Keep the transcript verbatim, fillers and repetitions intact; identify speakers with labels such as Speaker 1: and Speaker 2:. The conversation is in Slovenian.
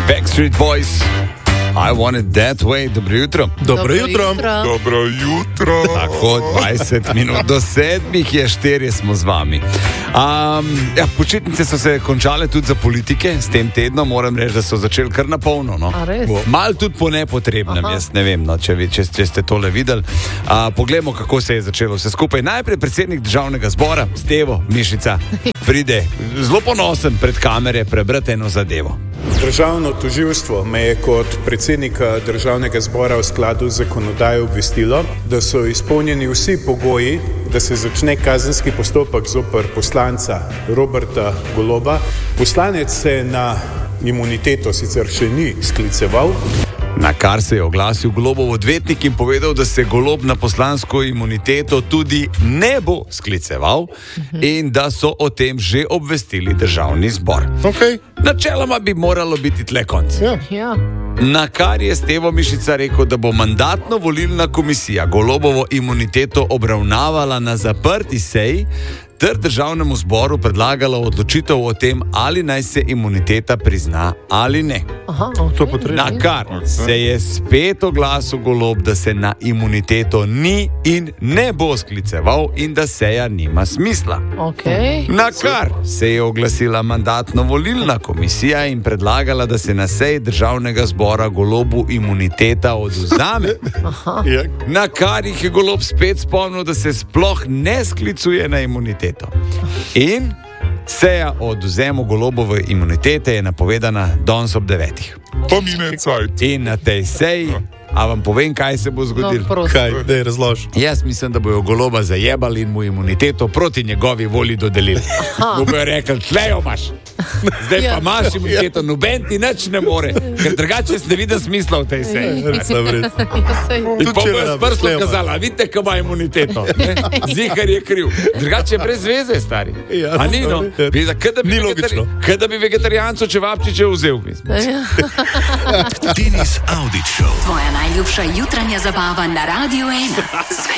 Speaker 1: Backstreet Boys, I Want It That Way. Dobro jutro.
Speaker 2: Dobro jutro.
Speaker 3: Dobro jutro.
Speaker 1: Tako, dvajset minut do sedmih je, štirje smo z vami. Um, ja, počitnice so se končale tudi za politike, s tem tednom moram reči, da so začeli kar na polno. No? Mal tudi po nepotrebnem, Aha. jaz ne vem, no, če, če, če ste tole videli. Uh, poglejmo, kako se je začelo vse skupaj. Najprej predsednik državnega zbora, Stevo Mišica, pride zelo ponosen pred kamere prebrati eno zadevo.
Speaker 4: Državno tožilstvo me je kot predsednika državnega zbora v skladu z zakonodajo obvestilo, da so izpolnjeni vsi pogoji, da se začne kazenski postopek zoper poslanca Roberta Goloba. Poslanec se na imuniteto sicer še ni skliceval.
Speaker 1: Na kar se je oglasil Golobov odvetnik in povedal, da se Golob na poslansko imuniteto tudi ne bo skliceval in da so o tem že obvestili državni zbor.
Speaker 2: Okay.
Speaker 1: Načeloma bi moralo biti tle konc.
Speaker 2: Ja.
Speaker 5: Ja.
Speaker 1: Na kar je Stevo Mišica rekel, da bo mandatno-volilna komisija Golobovo imuniteto obravnavala na zaprti seji ter državnemu zboru predlagala odločitev o tem, ali naj se imuniteta prizna ali ne.
Speaker 5: Aha, okay.
Speaker 1: Na kar se je spet oglasil Golob, da se na imuniteto ni in ne bo skliceval in da seja nima smisla.
Speaker 5: Okay.
Speaker 1: Na kar se je oglasila mandatno-volilna komisija in predlagala, da se na seji državnega zbora Golobu imuniteta odvzame. Na kar jih je Golob spet spomnil, da se sploh ne sklicuje na imuniteto. In seja o odvzemu Golobove imunitete je napovedana danes ob devetih.
Speaker 3: Pa mine cajt.
Speaker 1: In na tej seji, a vam povem, kaj se bo zgodilo?
Speaker 5: No,
Speaker 2: Kaj, daj razloži.
Speaker 1: Jaz mislim, da bojo Goloba zajebali in mu imuniteto proti njegovi volji dodelili. Bojo rekli, tlejo imaš. Zdaj
Speaker 5: Ja.
Speaker 1: pa imaš imuniteto, noben ti nič ne more, ker drugače jaz ne vidim smisla v tej seji.
Speaker 2: Sem res.
Speaker 1: In pa
Speaker 2: če
Speaker 1: bo
Speaker 2: ne
Speaker 1: s
Speaker 2: rabiš,
Speaker 1: prstom
Speaker 2: tlejo imaš.
Speaker 1: kazala, vidite, kaj ima imuniteto. ne? Zihar je kriv. Drugače je brez veze, stari.
Speaker 2: Ja,
Speaker 1: A ni, no?
Speaker 2: ja.
Speaker 1: Bi- Kaj da bi,
Speaker 2: Ni
Speaker 1: vegetari-
Speaker 2: logično.
Speaker 1: kaj da bi vegetarijancu čevapčiče vzel.
Speaker 6: Denis Audić Show.
Speaker 7: Tvoja najljubša jutranja zabava na Radiu ena.